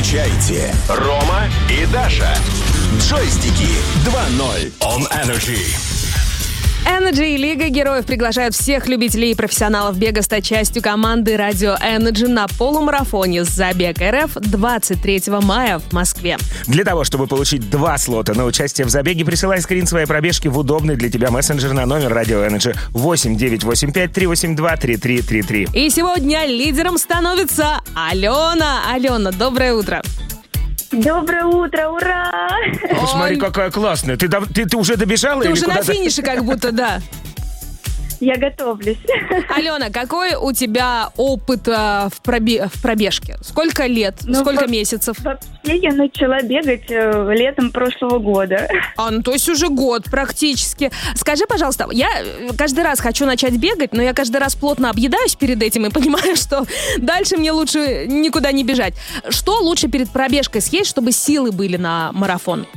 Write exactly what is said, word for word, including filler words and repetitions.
Встречайте Рома и Даша. Джойстики два ноль on Energy. Energy и Лига Героев приглашают всех любителей и профессионалов бега стать частью команды Радио Energy на полумарафоне «Забег РФ» двадцать третьего мая в Москве. Для того, чтобы получить два слота на участие в забеге, присылай скрин своей пробежки в удобный для тебя мессенджер на номер Радио Energy восемь девятьсот восемьдесят пять триста восемьдесят два тридцать три тридцать три. И сегодня лидером становится Алена. Алена, доброе утро. Доброе утро, ура! Посмотри, какая классная. Ты, ты, ты уже добежала? Ты или уже на куда-то? финише как будто, да. Я готовлюсь. Алена, какой у тебя опыт а, в, пробе- в пробежке? Сколько лет? Ну, Сколько во- месяцев? Вообще я начала бегать э, летом прошлого года. А, ну то есть уже год практически. Скажи, пожалуйста, я каждый раз хочу начать бегать, но я каждый раз плотно объедаюсь перед этим и понимаю, что дальше мне лучше никуда не бежать. Что лучше перед пробежкой съесть, чтобы силы были на марафон?